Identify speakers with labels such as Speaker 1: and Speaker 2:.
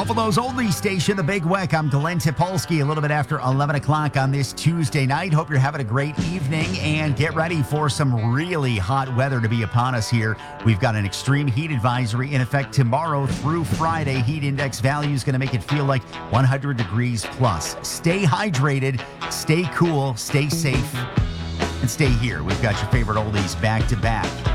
Speaker 1: Buffalo's only station, The Big Weck. I'm Glenn Topolsky, a little bit after 11 o'clock on this Tuesday night. Hope you're having a great evening and get ready for some really hot weather to be upon us here. We've got an extreme heat advisory in effect tomorrow through Friday. Heat index value is going to make it feel like 100 degrees plus. Stay hydrated, stay cool, stay safe, and stay here. We've got your favorite oldies back to back.